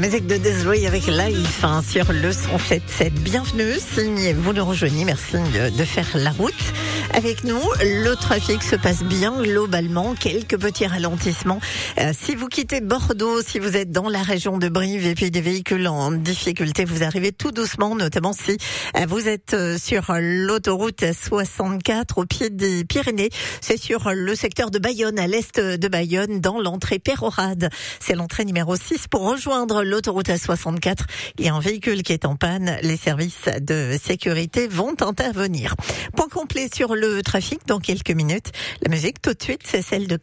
musique de Desiree avec Life sur le 107.7. Bienvenue, si vous nous rejoignez, merci de faire la route avec nous. Le trafic se passe bien globalement, quelques petits ralentissements. Si vous quittez Bordeaux, si vous êtes dans la région de Brive et puis des véhicules en difficulté, vous arrivez tout doucement, notamment si vous êtes sur l'autoroute 64 au pied des Pyrénées. C'est sur le secteur de Bayonne, à l'est de Bayonne, dans l'entrée Pérorade. C'est l'entrée numéro 6 pour rejoindre l'autoroute A64. Il y a un véhicule qui est en panne. Les services de sécurité vont intervenir. Point complet sur le trafic dans quelques minutes. La musique tout de suite, c'est celle de